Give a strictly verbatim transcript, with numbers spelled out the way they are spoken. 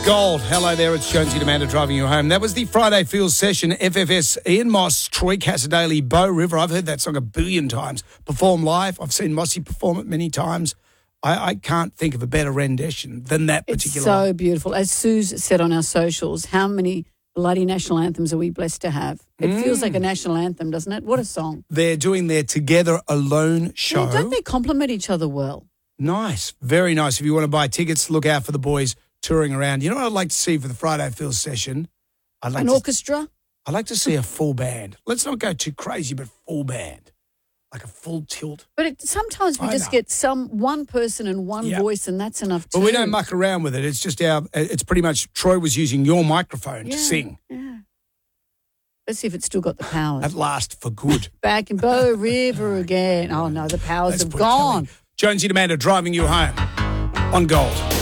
Gold. Hello there, it's Jonesy and Amanda driving you home. That was the Friday Feels session. F F S, Ian Moss, Troy Cassadaly, Bo River. I've heard that song a billion times. Perform live. I've seen Mossy perform it many times. I, I can't think of a better rendition than that particular It's so one. beautiful. As Suze said on our socials, how many bloody national anthems are we blessed to have? It Mm. feels like a national anthem, doesn't it? What a song. They're doing their Together Alone show. Yeah, don't they complement each other well? Nice. Very nice. If you want to buy tickets, look out for the boys touring around. You know what I'd like to see for the Friday Feels session? I'd like An to, orchestra? I'd like to see a full band. Let's not go too crazy, but full band. Like a full tilt. But it, sometimes we I just know. get some one person and one Yep. voice, and that's enough too. But we don't muck around with it. It's just our, it's pretty much Troy was using your microphone yeah, to sing. Yeah. Let's see if it's still got the powers. At last for good. Back in Bow River again. Oh, no, the powers Let's have put it to gone. me. Jonesy and Amanda driving you home on Gold.